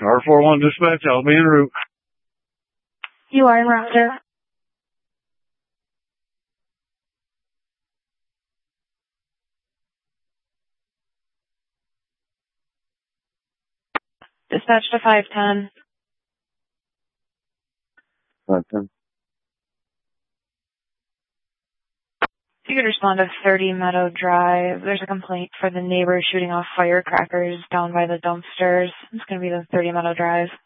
R41 dispatch, I'll be en route. You are en route, sir. Dispatch to 510. 510. If you could respond to 30 Meadow Drive, there's a complaint for the neighbor shooting off firecrackers down by the dumpsters. It's going to be the 30 Meadow Drive.